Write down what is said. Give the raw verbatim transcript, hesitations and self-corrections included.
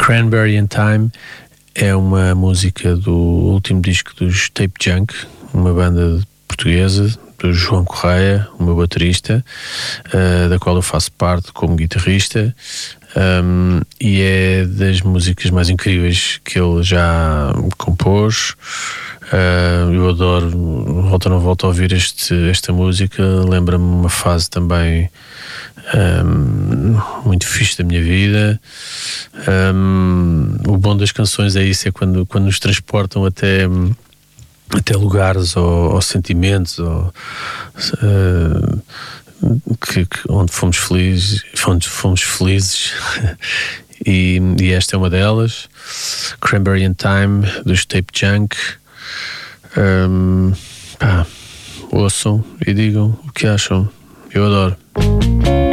Cranberry in Time é uma música do último disco dos Tape Junk, uma banda portuguesa, do João Correia, o meu baterista, uh, da qual eu faço parte como guitarrista, um, e é das músicas mais incríveis que ele já compôs. Uh, eu adoro, volta ou não volta a ouvir este, esta música, lembra-me uma fase também um, muito fixe da minha vida. Um, o bom das canções é isso, é quando, quando nos transportam até até lugares ou, ou sentimentos ou, uh, que, que, onde fomos felizes, onde fomos felizes e, e esta é uma delas. Cranberry in Time, dos Tape Junk. Um, pá, ouçam e digam o que acham. Eu adoro.